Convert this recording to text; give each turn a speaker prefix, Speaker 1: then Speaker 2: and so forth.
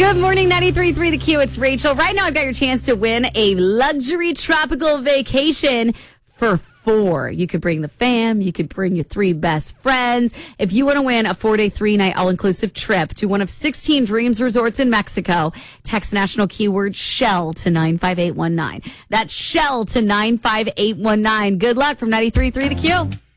Speaker 1: Good morning, 93.3 The Q. It's Rachel. Right now, I've got your chance to win a luxury tropical vacation for 4. You could bring the fam. You could bring your 3 best friends. If you want to win a 4-day, 3-night all-inclusive trip to one of 16 Dreams resorts in Mexico, text national keyword Shell to 95819. That's Shell to 95819. Good luck from 93.3 The Q.